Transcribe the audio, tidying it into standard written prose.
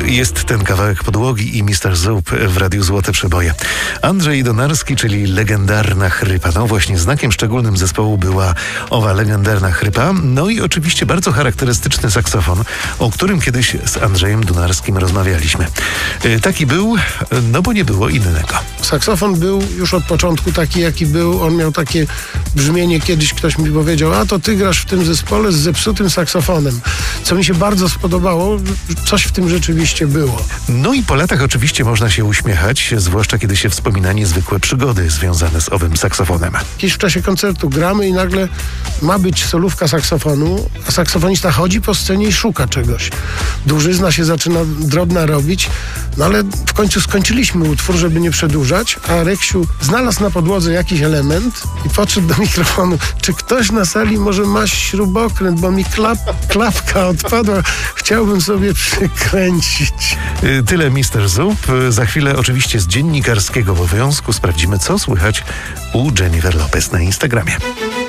Jest ten kawałek podłogi i Mr. Zup w Radiu Złote Przeboje. Andrzej Donarski, czyli legendarna chrypa. No właśnie, znakiem szczególnym zespołu była owa legendarna chrypa. No i oczywiście bardzo charakterystyczny saksofon, o którym kiedyś z Andrzejem Donarskim rozmawialiśmy. Taki był, no bo nie było innego. Saksofon był już od początku taki, jaki był. On miał takie brzmienie, kiedyś ktoś mi powiedział, a to ty grasz w tym zespole z zepsutym saksofonem. Co mi się bardzo spodobało, coś w tym rzeczywiście było. No i po latach oczywiście można się uśmiechać, zwłaszcza kiedy się wspomina niezwykłe przygody związane z owym saksofonem. Kiedyś w czasie koncertu gramy i nagle ma być solówka saksofonu, a saksofonista chodzi po scenie i szuka czegoś. Dłużyzna się zaczyna drobna robić, no ale w końcu skończyliśmy utwór, żeby nie przedłużać, a Reksiu znalazł na podłodze jakiś element i podszedł do mikrofonu. Czy ktoś na sali może ma śrubokręt, bo mi klapka odpadła. Chciałbym sobie przykręcić. Tyle Mr. Zup. Za chwilę oczywiście z dziennikarskiego obowiązku sprawdzimy, co słychać u Jennifer Lopez na Instagramie.